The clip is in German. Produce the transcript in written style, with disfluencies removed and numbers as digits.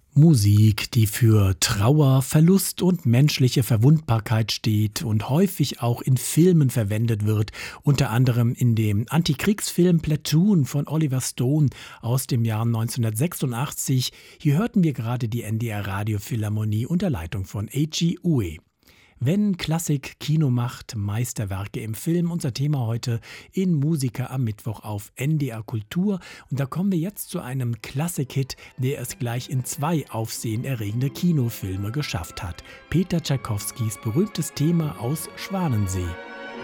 Musik, die für Trauer, Verlust und menschliche Verwundbarkeit steht und häufig auch in Filmen verwendet wird, unter anderem in dem Antikriegsfilm Platoon von Oliver Stone aus dem Jahr 1986. Hier hörten wir gerade die NDR Radiophilharmonie unter Leitung von Eiji Ue. Wenn Klassik Kino macht, Meisterwerke im Film, unser Thema heute in Musiker am Mittwoch auf NDR Kultur. Und da kommen wir jetzt zu einem Klassik-Hit, der es gleich in 2 aufsehenerregende Kinofilme geschafft hat. Peter Tschaikowskis berühmtes Thema aus Schwanensee.